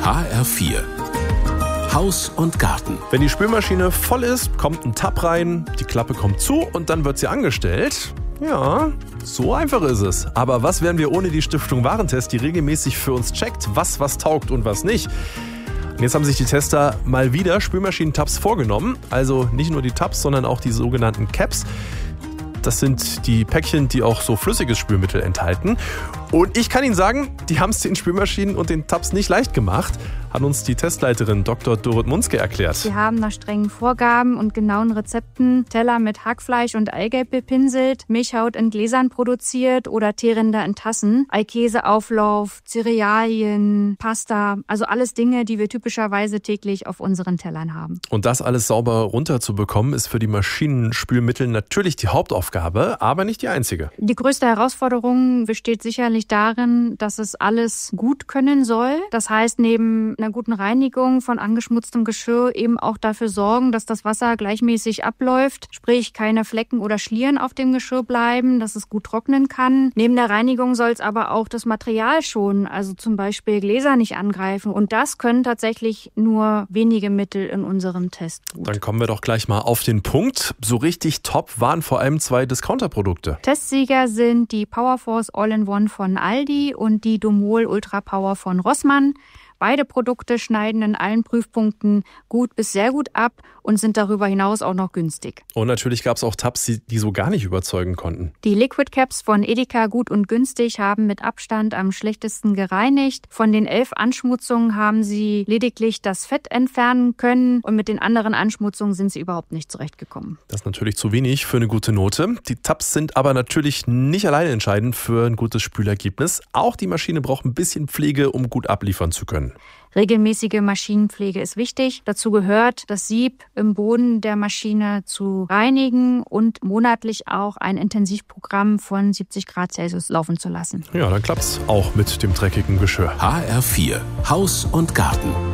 HR4 Haus und Garten. Wenn die Spülmaschine voll ist, kommt ein Tab rein, die Klappe kommt zu und dann wird sie angestellt. Ja, so einfach ist es. Aber was wären wir ohne die Stiftung Warentest, die regelmäßig für uns checkt, was taugt und was nicht? Und jetzt haben sich die Tester mal wieder Spülmaschinentabs vorgenommen. Also nicht nur die Tabs, sondern auch die sogenannten Caps. Das sind die Päckchen, die auch so flüssiges Spülmittel enthalten. Und ich kann Ihnen sagen, die haben es den Spülmaschinen und den Tabs nicht leicht gemacht, hat uns die Testleiterin Dr. Dorit Munzke erklärt. Wir haben nach strengen Vorgaben und genauen Rezepten Teller mit Hackfleisch und Eigelb bepinselt, Milchhaut in Gläsern produziert oder Teerinder in Tassen, Eikäseauflauf, Cerealien, Pasta, also alles Dinge, die wir typischerweise täglich auf unseren Tellern haben. Und das alles sauber runterzubekommen, ist für die Maschinenspülmittel natürlich die Hauptaufgabe, aber nicht die einzige. Die größte Herausforderung besteht sicherlich darin, dass es alles gut können soll. Das heißt, neben einer guten Reinigung von angeschmutztem Geschirr eben auch dafür sorgen, dass das Wasser gleichmäßig abläuft, sprich keine Flecken oder Schlieren auf dem Geschirr bleiben, dass es gut trocknen kann. Neben der Reinigung soll es aber auch das Material schonen, also zum Beispiel Gläser nicht angreifen. Und das können tatsächlich nur wenige Mittel in unserem Test gut. Dann kommen wir doch gleich mal auf den Punkt. So richtig top waren vor allem 2 Discounter-Produkte. Testsieger sind die Powerforce All-in-One von Aldi und die Domol Ultra Power von Rossmann. Beide Produkte schneiden in allen Prüfpunkten gut bis sehr gut ab und sind darüber hinaus auch noch günstig. Und natürlich gab es auch Tabs, die so gar nicht überzeugen konnten. Die Liquid Caps von Edeka Gut und Günstig haben mit Abstand am schlechtesten gereinigt. Von den 11 Anschmutzungen haben sie lediglich das Fett entfernen können und mit den anderen Anschmutzungen sind sie überhaupt nicht zurechtgekommen. Das ist natürlich zu wenig für eine gute Note. Die Tabs sind aber natürlich nicht alleine entscheidend für ein gutes Spülergebnis. Auch die Maschine braucht ein bisschen Pflege, um gut abliefern zu können. Regelmäßige Maschinenpflege ist wichtig. Dazu gehört, das Sieb im Boden der Maschine zu reinigen und monatlich auch ein Intensivprogramm von 70 Grad Celsius laufen zu lassen. Ja, dann klappt's auch mit dem dreckigen Geschirr. HR4 Haus und Garten.